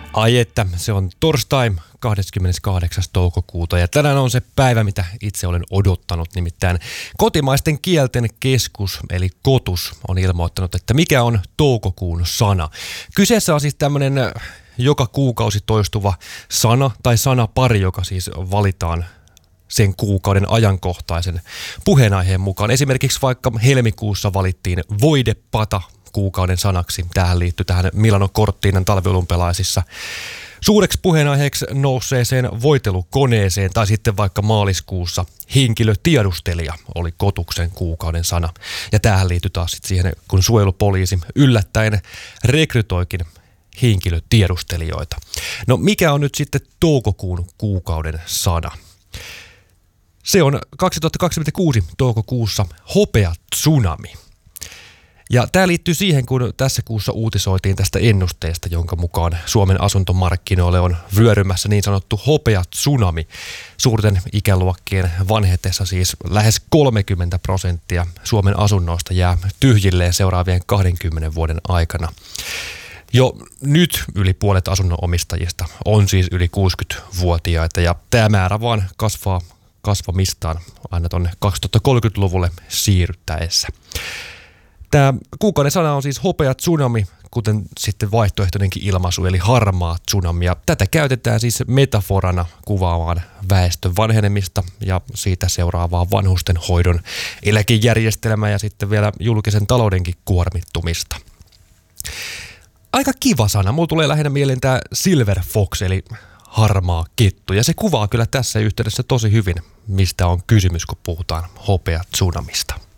Ai että, se on torstai 28. toukokuuta ja tänään on se päivä, mitä itse olen odottanut. Nimittäin kotimaisten kielten keskus eli KOTUS on ilmoittanut, että mikä on toukokuun sana. Kyseessä on siis tämmöinen joka kuukausi toistuva sana tai sanapari, joka siis valitaan sen kuukauden ajankohtaisen puheenaiheen mukaan. Esimerkiksi vaikka helmikuussa valittiin voidepata kuukauden sanaksi. Tähän liittyy tähän Milano Cortinan talviolympialaisissa suureksi puheenaiheeksi nousseeseen voitelukoneeseen, tai sitten vaikka maaliskuussa henkilötiedustelija oli KOTUksen kuukauden sana. Ja tähän liittyy taas sitten siihen, kun suojelupoliisi yllättäen rekrytoikin henkilötiedustelijoita. No mikä on nyt sitten toukokuun kuukauden sana? Se on 2026 toukokuussa hopea tsunami. Ja tämä liittyy siihen, kun tässä kuussa uutisoitiin tästä ennusteesta, jonka mukaan Suomen asuntomarkkinoille on vyörymässä niin sanottu hopea tsunami. Suurten ikäluokkien vanhetessa siis lähes 30% Suomen asunnoista jää tyhjilleen seuraavien 20 vuoden aikana. Jo nyt yli puolet asunnonomistajista on siis yli 60-vuotiaita ja tämä määrä vaan kasvamistaan aina tuonne 2030-luvulle siirryttäessä. Tämä kuukauden sana on siis hopea tsunami, kuten sitten vaihtoehtoinenkin ilmaisu, eli harmaa tsunami. Ja tätä käytetään siis metaforana kuvaamaan väestön vanhenemista ja siitä seuraavaa vanhusten hoidon eläkejärjestelmää ja sitten vielä julkisen taloudenkin kuormittumista. Aika kiva sana. Mulla tulee lähinnä mieleen tämä silver fox, eli harmaa kettu. Ja se kuvaa kyllä tässä yhteydessä tosi hyvin, mistä on kysymys, kun puhutaan hopea tsunamista.